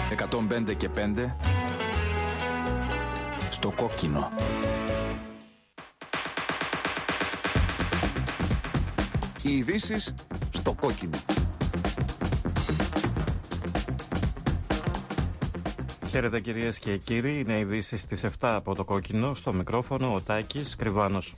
105 και 5 στο κόκκινο. Οι ειδήσεις στο κόκκινο. Χαίρετε κυρίες και κύριοι, είναι ειδήσεις στις 7 από το κόκκινο, στο μικρόφωνο ο Τάκης Κρυβάνος.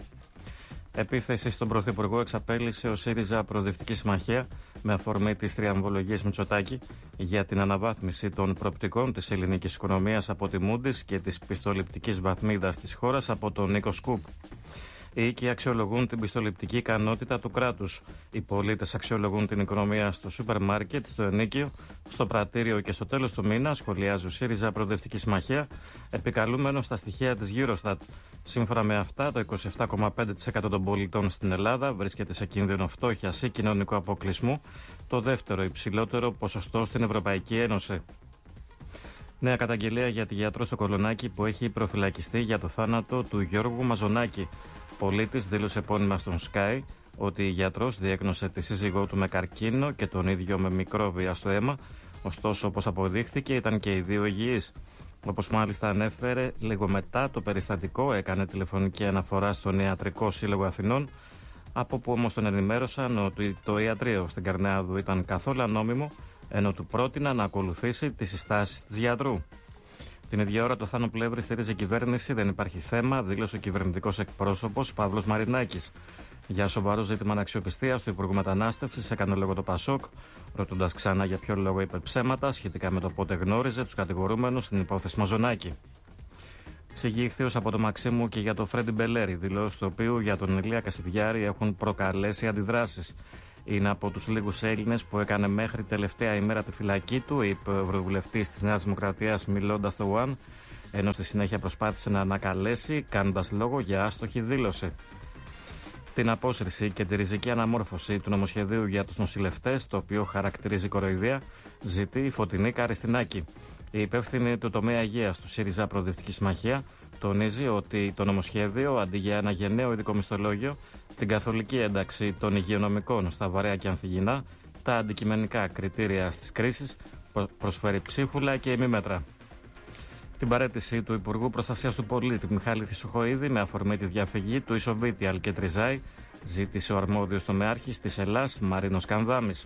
Επίθεση στον Πρωθυπουργό εξαπέλυσε ο ΣΥΡΙΖΑ Προοδευτική Συμμαχία με αφορμή τις τριαμβολογίες Μητσοτάκη για την αναβάθμιση των προοπτικών της ελληνικής οικονομίας από τη Moody's και της πιστοληπτικής βαθμίδας της χώρας από τον Νίκο Σκουπ. Οι οίκοι αξιολογούν την πιστοληπτική ικανότητα του κράτους. Οι πολίτες αξιολογούν την οικονομία στο σούπερ μάρκετ, στο ενοίκιο, στο πρατήριο και στο τέλος του μήνα, σχολιάζει ο ΣΥΡΙΖΑ Προοδευτική Συμμαχία, επικαλούμενο στα στοιχεία της Eurostat. Σύμφωνα με αυτά, το 27,5% των πολιτών στην Ελλάδα βρίσκεται σε κίνδυνο φτώχειας ή κοινωνικού αποκλεισμού, το δεύτερο υψηλότερο ποσοστό στην Ευρωπαϊκή Ένωση. Νέα καταγγελία για τη γιατρό στο Κολονάκι που έχει προφυλακιστεί για το θάνατο του Γιώργου Μαζονάκη. Πολίτης δήλωσε επώνυμα στον Sky ότι η γιατρός διέκνωσε τη σύζυγό του με καρκίνο και τον ίδιο με μικρόβια στο αίμα, ωστόσο όπως αποδείχθηκε ήταν και οι δύο υγιείς. Όπως μάλιστα ανέφερε, λίγο μετά το περιστατικό έκανε τηλεφωνική αναφορά στον Ιατρικό Σύλλογο Αθηνών, από που όμως τον ενημέρωσαν ότι το ιατρείο στην Καρνεάδου ήταν καθόλου ανόμιμο, ενώ του πρότειναν να ακολουθήσει τις συστάσεις της γιατρού. Την ίδια ώρα το Θάνο Πλεύρη στηρίζει κυβέρνηση, δεν υπάρχει θέμα, δήλωσε ο κυβερνητικός εκπρόσωπος Παύλος Μαρινάκης. Για σοβαρό ζήτημα αναξιοπιστίας του Υπουργού Μετανάστευσης έκανε λόγο το Πασόκ, ρωτώντας ξανά για ποιο λόγο είπε ψέματα σχετικά με το πότε γνώριζε τους κατηγορούμενους στην υπόθεση Μαζονάκη. Συγγύχθιος από το Μαξίμου και για το Φρέντι Μπελέρη, δηλώσεις του οποίου για τον Ηλία Κασιδιάρη έχουν προκαλέσει αντιδράσεις. Είναι από τους λίγους Έλληνες που έκανε μέχρι τελευταία ημέρα τη φυλακή του, είπε ο ευρωβουλευτής της Νέας Δημοκρατίας μιλώντας στο One, ενώ στη συνέχεια προσπάθησε να ανακαλέσει, κάνοντας λόγο για άστοχη δήλωση. Την απόσυρση και τη ριζική αναμόρφωση του νομοσχεδίου για τους νοσηλευτές, το οποίο χαρακτηρίζει κοροϊδία, ζητεί η Φωτεινή Καριστινάκη. Η υπεύθυνη του τομέα υγείας του ΣΥΡΙΖΑ Προοδευτική Συμμαχία τονίζει ότι το νομοσχέδιο, αντί για ένα γενναίο ειδικό μισθολόγιο, την καθολική ένταξη των υγειονομικών στα βαρέα και ανθυγιεινά, τα αντικειμενικά κριτήρια στις κρίσεις, προσφέρει ψίχουλα και ημίμετρα. Την παραίτηση του Υπουργού Προστασίας του Πολίτη Μιχάλη Χρυσοχοΐδη με αφορμή τη διαφυγή του Ισοβίτη Αλκετριζάη ζήτησε ο αρμόδιος τομεάρχης της Ελλάς Μαρίνος Κανδάμης.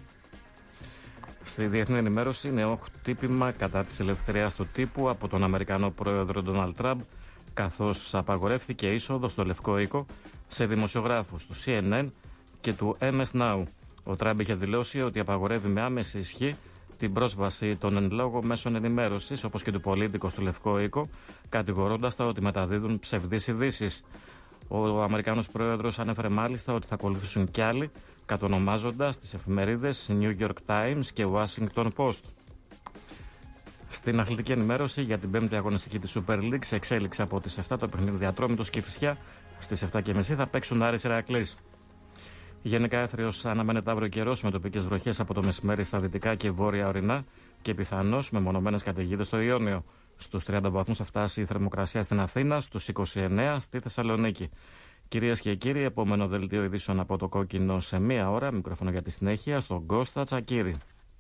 Στη διεθνή ενημέρωση, νέο χτύπημα κατά της ελευθερίας του τύπου από τον Αμερικανό πρόεδρο Ντόναλντ Τραμπ, καθώς απαγορεύθηκε είσοδο στο Λευκό Οίκο σε δημοσιογράφους του CNN και του MS Now. Ο Τραμπ είχε δηλώσει ότι απαγορεύει με άμεση ισχύ την πρόσβαση των εν λόγω μέσων ενημέρωσης, όπως και του Πολίτικο στο Λευκό Οίκο, κατηγορώντας τα ότι μεταδίδουν ψευδείς ειδήσεις. Ο Αμερικανός πρόεδρος ανέφερε μάλιστα ότι θα ακολουθήσουν κι άλλοι, κατονομάζοντας τις εφημερίδες New York Times και Washington Post. Στην αθλητική ενημέρωση για την 5η αγωνιστική της Super League, σε εξέλιξη από τις 7 το παιχνίδι Ατρόμητος και Κηφισιά, στις 7.30 θα παίξουν Άρης Ηρακλής. Γενικά έθριος αναμένεται αύριο καιρός με τοπικές βροχές από το μεσημέρι στα δυτικά και βόρεια ορεινά και πιθανώς με μονομένες καταιγίδες στο Ιόνιο. Στους 30 βαθμούς θα φτάσει η θερμοκρασία στην Αθήνα, στους 29 στη Θεσσαλονίκη. Κυρίες και κύριοι, επόμενο δελτίο ειδήσεων από το κόκκινο σε μία ώρα. Μικρόφωνο για τη συνέχεια στον Κώστα Τσακίρη.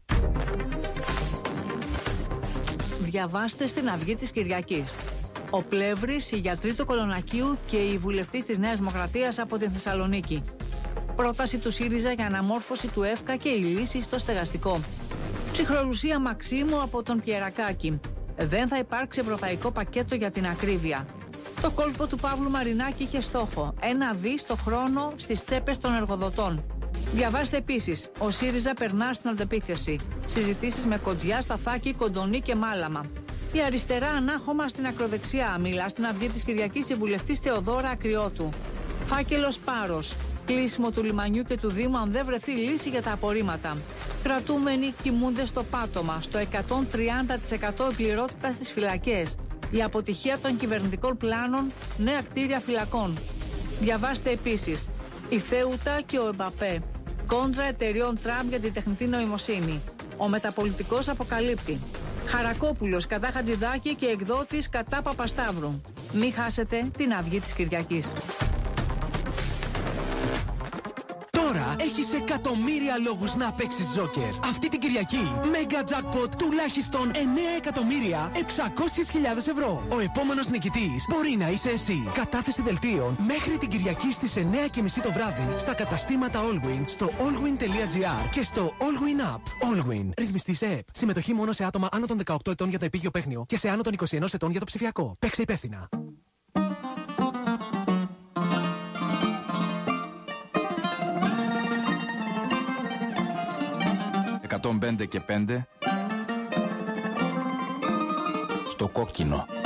Διαβάστε στην Αυγή της Κυριακής. Ο Πλεύρης, η γιατρή του Κολονακίου και η βουλευτής της Νέας Δημοκρατίας από την Θεσσαλονίκη. Πρόταση του ΣΥΡΙΖΑ για αναμόρφωση του ΕΦΚΑ και η λύση στο στεγαστικό. Ψυχρολουσία Μαξίμου από τον Πιερακάκη. Δεν θα υπάρξει ευρωπαϊκό πακέτο για την ακρίβεια. Το κόλπο του Παύλου Μαρινάκη είχε στόχο 1 δις το χρόνο στις τσέπες των εργοδοτών. Διαβάστε επίσης, ο ΣΥΡΙΖΑ περνά στην αντεπίθεση. Συζητήσεις με Κοτζιά, Σταθάκη, Κοντονή και Μάλαμα. Η αριστερά ανάχωμα στην ακροδεξιά, μιλά στην Αυγή της Κυριακής η βουλευτής Θεοδώρα Ακριώτου. Φάκελος Πάρος. Κλείσιμο του λιμανιού και του Δήμου αν δεν βρεθεί λύση για τα απορρίμματα. Κρατούμενοι κοιμούνται στο πάτωμα, στο 130% επληρότητα στις φυλακές. Η αποτυχία των κυβερνητικών πλάνων, νέα κτίρια φυλακών. Διαβάστε επίσης, η Θέουτα και ο Εμπαπέ. Κόντρα εταιριών Τραμπ για την τεχνητή νοημοσύνη. Ο μεταπολιτικός αποκαλύπτει. Χαρακόπουλος κατά Χατζηδάκη και εκδότης κατά Παπασταύρου. Μην χάσετε την Αυγή της Κυριακής. Τώρα τώρα έχεις εκατομμύρια λόγους να παίξεις Joker. Αυτή την Κυριακή, Mega Jackpot τουλάχιστον 9.600.000 ευρώ. Ο επόμενος νικητής μπορεί να είσαι εσύ. Κατάθεση δελτίων μέχρι την Κυριακή στις 9:30 το βράδυ στα καταστήματα Allwyn, στο allwyn.gr και στο Allwyn App. Allwyn. Ρυθμιστής ΕΕΠ. Συμμετοχή μόνο σε άτομα άνω των 18 ετών για το επίγειο παίχνιο και σε άνω των 21 ετών για το ψηφιακό. Παίξε υπεύθυνα. «105 και 5» στο κόκκινο.